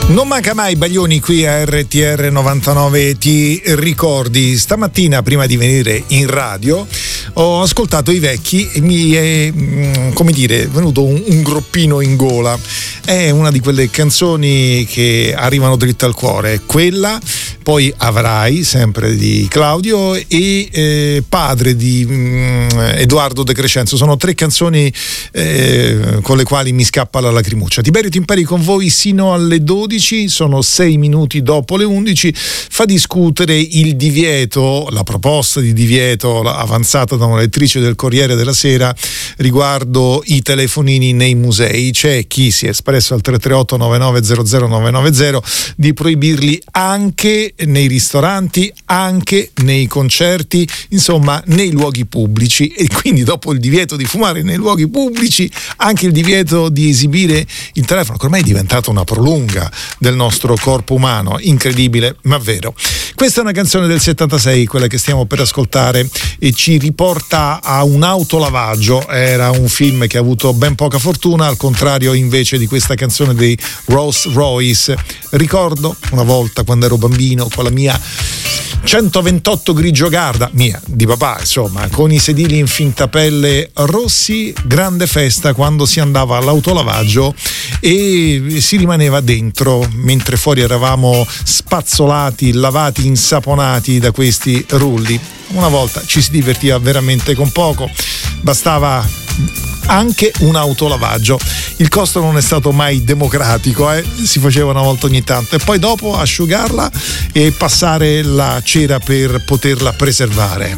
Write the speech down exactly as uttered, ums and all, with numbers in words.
Non manca mai Baglioni qui a R T R novantanove, ti ricordi? Stamattina prima di venire in radio ho ascoltato i vecchi e mi è, come dire, venuto un, un groppino in gola. È una di quelle canzoni che arrivano dritte al cuore, quella, poi Avrai, sempre di Claudio, e eh, Padre di mm, Edoardo De Crescenzo. Sono tre canzoni eh, con le quali mi scappa la lacrimuccia. Tiberio Timperi con voi sino alle dodici, sono sei minuti dopo le undici. Fa discutere il divieto, la proposta di divieto avanzata da una lettrice del Corriere della Sera riguardo i telefonini nei musei. C'è chi si è espresso al tre tre otto nove nove zero zero nove nove zero di proibirli anche nei ristoranti, anche nei concerti, insomma nei luoghi pubblici, e quindi dopo il divieto di fumare nei luoghi pubblici anche il divieto di esibire il telefono, che ormai è diventato una prolunga del nostro corpo umano, incredibile ma vero. Questa è una canzone del settantasei, quella che stiamo per ascoltare, e ci riporta a un autolavaggio. Era un film che ha avuto ben poca fortuna, al contrario invece di questa canzone dei Rolls Royce. Ricordo una volta quando ero bambino con la mia centoventotto grigio Garda, mia, di papà, insomma, con i sedili in fintapelle rossi, grande festa quando si andava all'autolavaggio e si rimaneva dentro, mentre fuori eravamo spazzolati, lavati, insaponati da questi rulli. Una volta ci si divertiva veramente con poco, bastava anche un autolavaggio. Il costo non è stato mai democratico, eh? Si faceva una volta ogni tanto, e poi dopo asciugarla e passare la cera per poterla preservare.